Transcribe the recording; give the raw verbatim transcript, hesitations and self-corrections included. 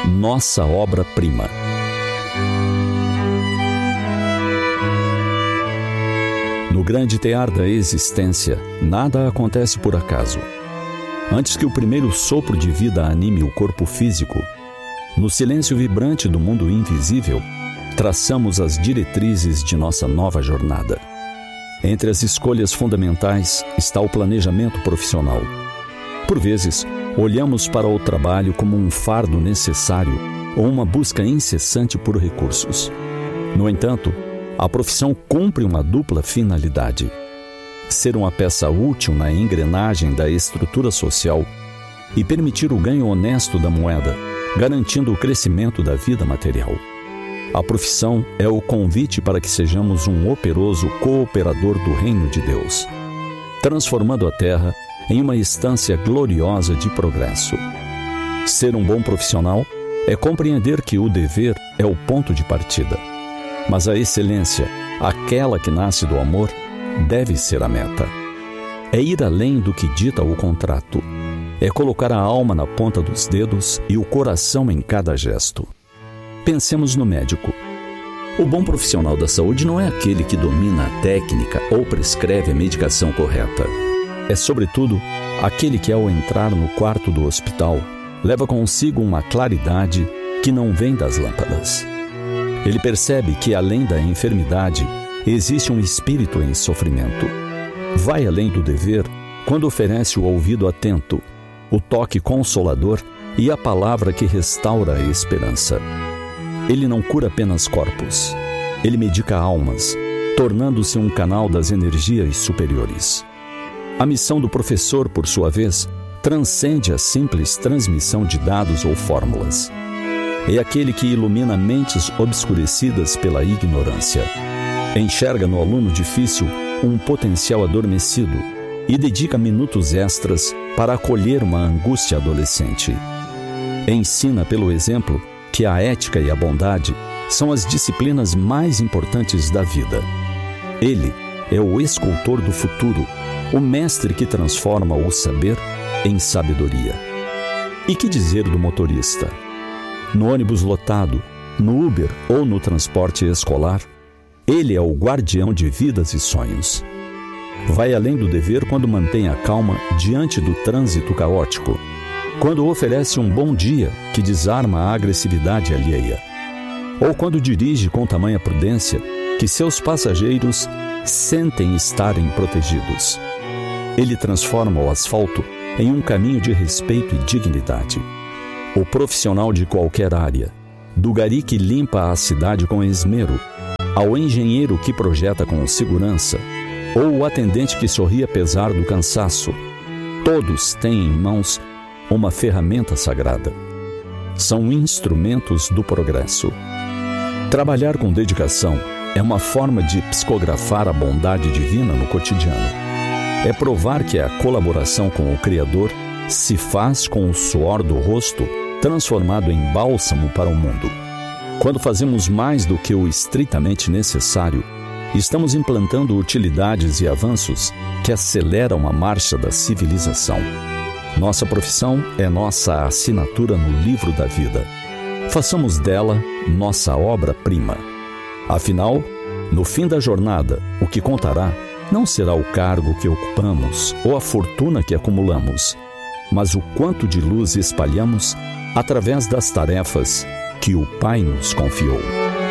nossa obra-prima. No grande tear da existência, nada acontece por acaso. Antes que o primeiro sopro de vida anime o corpo físico, no silêncio vibrante do mundo invisível, traçamos as diretrizes de nossa nova jornada. Entre as escolhas fundamentais está o planejamento profissional. Por vezes, olhamos para o trabalho como um fardo necessário ou uma busca incessante por recursos. No entanto, a profissão cumpre uma dupla finalidade: ser uma peça útil na engrenagem da estrutura social e permitir o ganho honesto da moeda, garantindo o crescimento da vida material. A profissão é o convite para que sejamos um operoso cooperador do reino de Deus, transformando a terra em uma instância gloriosa de progresso. Ser um bom profissional é compreender que o dever é o ponto de partida, mas a excelência, aquela que nasce do amor, deve ser a meta. É ir além do que dita o contrato. É colocar a alma na ponta dos dedos e o coração em cada gesto. Pensemos no médico. O bom profissional da saúde não é aquele que domina a técnica ou prescreve a medicação correta. É, sobretudo, aquele que, ao entrar no quarto do hospital, leva consigo uma claridade que não vem das lâmpadas. Ele percebe que, além da enfermidade, existe um espírito em sofrimento. Vai além do dever quando oferece o ouvido atento, o toque consolador e a palavra que restaura a esperança. Ele não cura apenas corpos. Ele medica almas, tornando-se um canal das energias superiores. A missão do professor, por sua vez, transcende a simples transmissão de dados ou fórmulas. É aquele que ilumina mentes obscurecidas pela ignorância. Enxerga no aluno difícil um potencial adormecido e dedica minutos extras para acolher uma angústia adolescente. Ensina pelo exemplo que a ética e a bondade são as disciplinas mais importantes da vida. Ele é o escultor do futuro, o mestre que transforma o saber em sabedoria. E que dizer do motorista? No ônibus lotado, no Uber ou no transporte escolar, ele é o guardião de vidas e sonhos. Vai além do dever quando mantém a calma diante do trânsito caótico, quando oferece um bom dia que desarma a agressividade alheia, ou quando dirige com tamanha prudência que seus passageiros sentem estarem protegidos. Ele transforma o asfalto em um caminho de respeito e dignidade. O profissional de qualquer área, do gari que limpa a cidade com esmero, ao engenheiro que projeta com segurança, ou o atendente que sorri apesar do cansaço, todos têm em mãos uma ferramenta sagrada. São instrumentos do progresso. Trabalhar com dedicação é uma forma de psicografar a bondade divina no cotidiano. É provar que a colaboração com o Criador se faz com o suor do rosto transformado em bálsamo para o mundo. Quando fazemos mais do que o estritamente necessário, estamos implantando utilidades e avanços que aceleram a marcha da civilização. Nossa profissão é nossa assinatura no livro da vida. Façamos dela nossa obra-prima. Afinal, no fim da jornada, o que contará não será o cargo que ocupamos ou a fortuna que acumulamos, mas o quanto de luz espalhamos através das tarefas que o Pai nos confiou.